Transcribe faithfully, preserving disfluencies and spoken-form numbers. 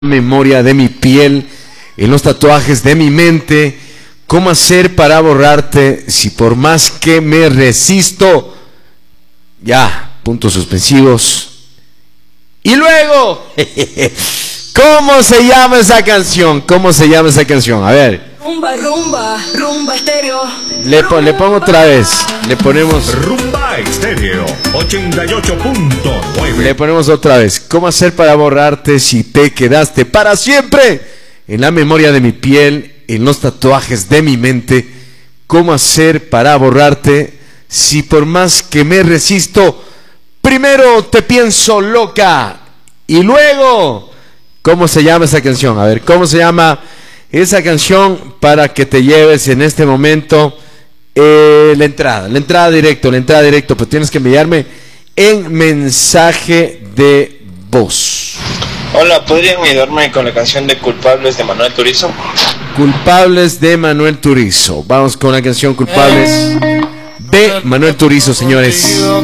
memoria de mi piel, en los tatuajes de mi mente. ¿Cómo hacer para borrarte si por más que me resisto? Ya, puntos suspensivos. Y luego, ¿cómo se llama esa canción? ¿Cómo se llama esa canción? A ver. Rumba, rumba, rumba estéreo. Le, po le pongo otra vez. Le ponemos Rumba Estéreo ochenta y ocho punto nueve. Le ponemos otra vez. ¿Cómo hacer para borrarte si te quedaste para siempre en la memoria de mi piel, en los tatuajes de mi mente? ¿Cómo hacer para borrarte si por más que me resisto, primero te pienso loca y luego? ¿Cómo se llama esa canción? A ver, ¿cómo se llama esa canción para que te lleves en este momento eh, la entrada? La entrada directo, la entrada directo, pero tienes que enviarme en mensaje de voz. Hola, ¿podrían ayudarme con la canción de Culpables de Manuel Turizo? Culpables de Manuel Turizo. Vamos con la canción Culpables de Manuel Turizo, señores.